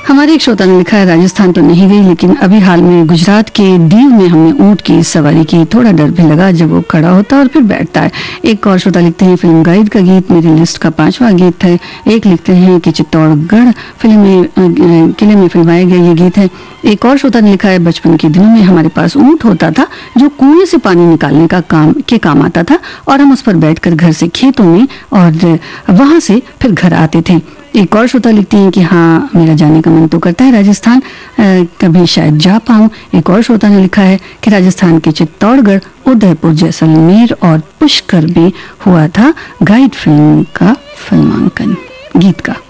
हमारे एक श्रोता ने लिखा है, राजस्थान तो नहीं गई लेकिन अभी हाल में गुजरात के दीव में हमने ऊंट की सवारी की। थोड़ा डर भी लगा जब वो खड़ा होता है और फिर बैठता है। एक और श्रोता लिखते हैं, फिल्म गाइड का गीत मेरी लिस्ट का 5वां गीत है। एक लिखते हैं कि चित्तौड़गढ़ फिल्म में किले में फिल्माया गया ये गीत है। एक और श्रोता ने लिखा है, बचपन के दिनों में हमारे पास ऊंट होता था जो कुएं से पानी निकालने का काम आता था और हम उस पर बैठकर घर से खेतों में और वहां से फिर घर आते थे। एक और श्रोता लिखती हैं कि हाँ, मेरा जाने का मन तो करता है राजस्थान, कभी शायद जा पाऊं। एक और श्रोता ने लिखा है कि राजस्थान के चित्तौड़गढ़, उदयपुर, जैसलमेर और पुष्कर में हुआ था गाइड फिल्म का फिल्मांकन। गीत का